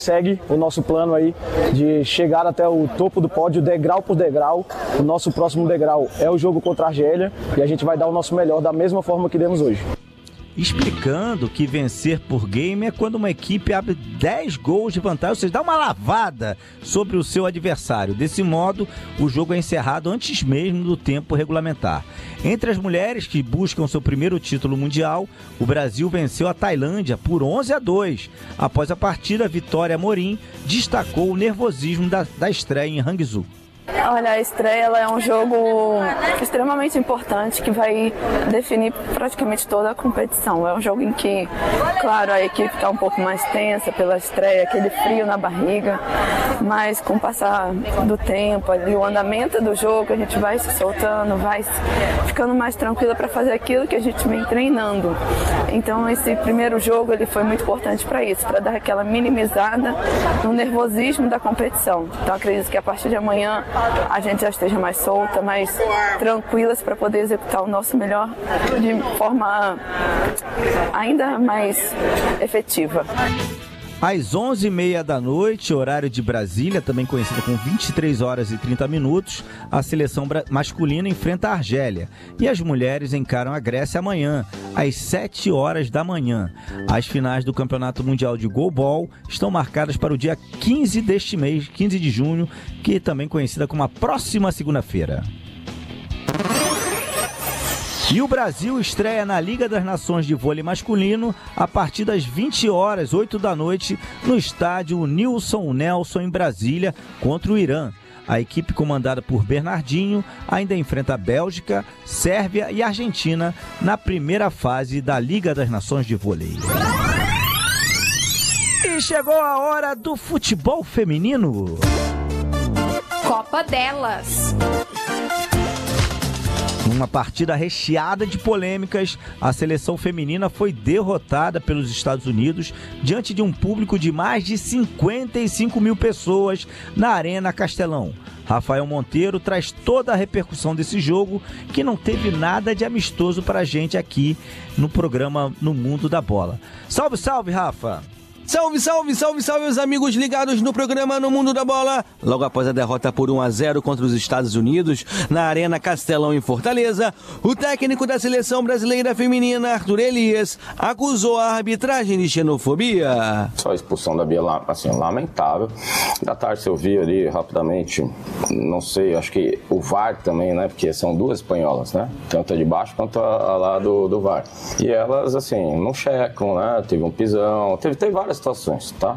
Segue o nosso plano aí de chegar até o topo do pódio, degrau por degrau. O nosso próximo degrau é o jogo contra a Argélia e a gente vai dar o nosso melhor da mesma forma que demos hoje. Explicando que vencer por game é quando uma equipe abre 10 gols de vantagem, ou seja, dá uma lavada sobre o seu adversário. Desse modo, o jogo é encerrado antes mesmo do tempo regulamentar. Entre as mulheres que buscam seu primeiro título mundial, o Brasil venceu a Tailândia por 11-2. Após a partida, Vitória Amorim destacou o nervosismo da estreia em Hangzhou. Olha, a estreia ela é um jogo extremamente importante que vai definir praticamente toda a competição. É um jogo em que, claro, a equipe está um pouco mais tensa pela estreia, aquele frio na barriga, mas com o passar do tempo e o andamento do jogo, a gente vai se soltando, vai ficando mais tranquila para fazer aquilo que a gente vem treinando. Então, esse primeiro jogo ele foi muito importante para isso, para dar aquela minimizada no nervosismo da competição. Então, acredito que a partir de amanhã a gente já esteja mais solta, mais tranquilas para poder executar o nosso melhor de forma ainda mais efetiva. Às 11h30 da noite, horário de Brasília, também conhecida como 23 horas e 30 minutos, a seleção masculina enfrenta a Argélia e as mulheres encaram a Grécia amanhã, às 7 horas da manhã. As finais do Campeonato Mundial de Goalball estão marcadas para o dia 15 deste mês, 15 de junho, que é também conhecida como a próxima segunda-feira. E o Brasil estreia na Liga das Nações de Vôlei Masculino a partir das 20 horas, 8 da noite, no estádio Nilson Nelson, em Brasília, contra o Irã. A equipe comandada por Bernardinho ainda enfrenta a Bélgica, Sérvia e Argentina na primeira fase da Liga das Nações de Vôlei. E chegou a hora do futebol feminino. Copa delas. Numa partida recheada de polêmicas, a seleção feminina foi derrotada pelos Estados Unidos diante de um público de mais de 55 mil pessoas na Arena Castelão. Rafael Monteiro traz toda a repercussão desse jogo, que não teve nada de amistoso pra gente aqui no programa No Mundo da Bola. Salve, salve, Rafa! Salve, salve, salve, salve, os amigos ligados no programa No Mundo da Bola. Logo após a derrota por 1-0 contra os Estados Unidos, na Arena Castelão em Fortaleza, o técnico da seleção brasileira feminina, Arthur Elias, acusou a arbitragem de xenofobia. Só a expulsão da Bia, assim, lamentável. Da tarde eu vi ali rapidamente, não sei, acho que o VAR também, né, porque são duas espanholas, né, tanto a de baixo quanto a lá do VAR. E elas, assim, não checam, né, teve um pisão, teve várias situações, tá?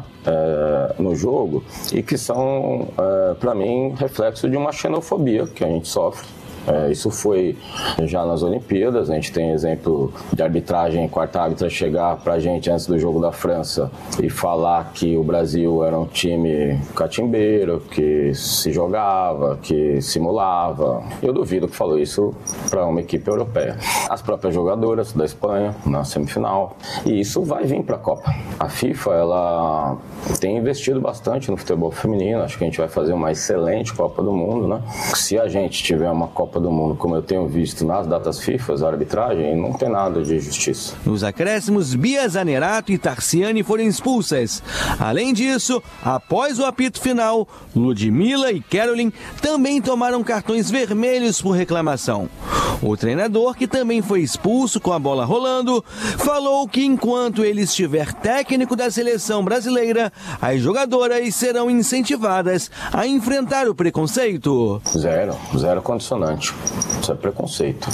No jogo, e que são, para mim, reflexo de uma xenofobia que a gente sofre. Isso foi já nas Olimpíadas. A gente tem exemplo de arbitragem, quarta árbitra chegar pra gente antes do jogo da França e falar que o Brasil era um time catimbeiro, que se jogava, que simulava. Eu duvido que falou isso para uma equipe europeia. As próprias jogadoras da Espanha na semifinal, e isso vai vir para a Copa. A FIFA, ela tem investido bastante no futebol feminino. Acho que a gente vai fazer uma excelente Copa do Mundo, né? Se a gente tiver uma Copa do Mundo, como eu tenho visto nas datas FIFA, a arbitragem, não tem nada de justiça. Nos acréscimos, Bia Zanerato e Tarciane foram expulsas. Além disso, após o apito final, Ludmilla e Caroline também tomaram cartões vermelhos por reclamação. O treinador, que também foi expulso com a bola rolando, falou que enquanto ele estiver técnico da seleção brasileira, as jogadoras serão incentivadas a enfrentar o preconceito. Zero condicionante. Isso é preconceito.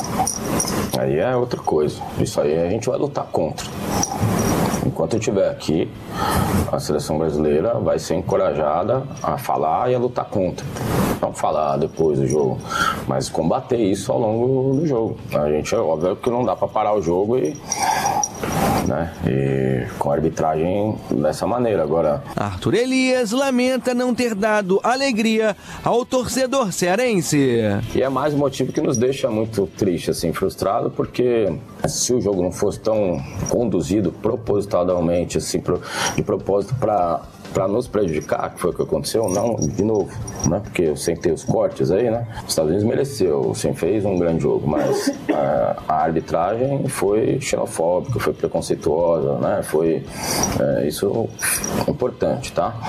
Aí é outra coisa. Isso aí a gente vai lutar contra. Enquanto eu estiver aqui, a seleção brasileira vai ser encorajada a falar e a lutar contra. Não falar depois do jogo, mas combater isso ao longo do jogo. A gente, é óbvio que não dá para parar o jogo e com a arbitragem dessa maneira. Agora, Arthur Elias lamenta não ter dado alegria ao torcedor cearense. E é mais um motivo que nos deixa muito triste, assim, frustrado, porque se o jogo não fosse tão conduzido propositadamente, assim, de propósito para nos prejudicar, que foi o que aconteceu, não, de novo, né? Porque eu sempre tenho os cortes aí, né? Os Estados Unidos mereceu, sempre fez um grande jogo, mas a arbitragem foi xenofóbica, foi preconceituosa, né? Foi isso importante, tá?